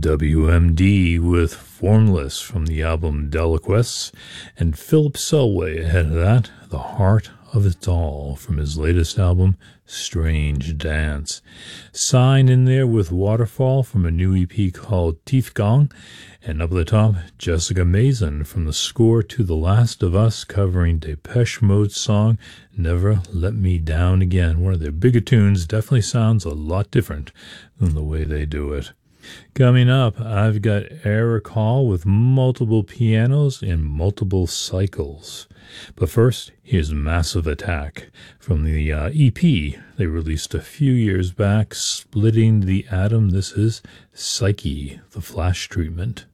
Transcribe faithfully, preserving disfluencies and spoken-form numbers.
W M D with Formless from the album Deliquesce, and Philip Selway ahead of that, The Heart of It All from his latest album, Strange Dance. Sign in there with Waterfall from a new E P called Tiefgang, and up at the top, Jessica Mason from the score to The Last of Us, covering Depeche Mode's song, Never Let Me Down Again. One of their bigger tunes, definitely sounds a lot different than the way they do it. Coming up, I've got Eric Hall with multiple pianos in multiple cycles. But first, here's Massive Attack from the uh, E P they released a few years back, Splitting the Atom. This is Psyche, the Flash Treatment.